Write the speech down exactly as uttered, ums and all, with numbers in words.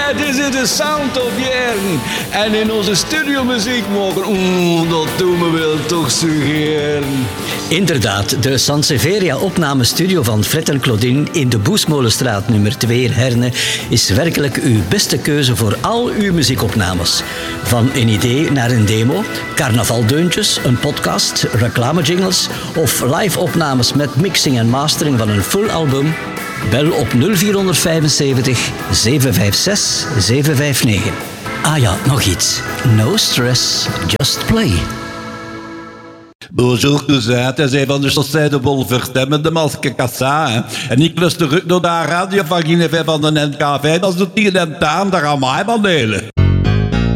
Ja, dit is de sound of jaren. En in onze studio muziek mogen, mm, dat doen we wel toch zo gern. Inderdaad, de Sanseveria opnamestudio van Fred en Claudine in de Boesmolenstraat nummer twee in Herne is werkelijk uw beste keuze voor al uw muziekopnames. Van een idee naar een demo, carnavaldeuntjes, een podcast, reclamejingles of live-opnames met mixing en mastering van een full album. Bel op nul vier vijfenzeventig, zeven vijf zes, zeven vijf negen. Ah ja, nog iets. No stress, just play. Bonjour cousin, hij zei van de chaussée de Wolvert met de maske kassa. Hè. En ik luister ook naar de radio van Guinevere van de N K V, dat is de tien en taan, daar gaan wij van delen.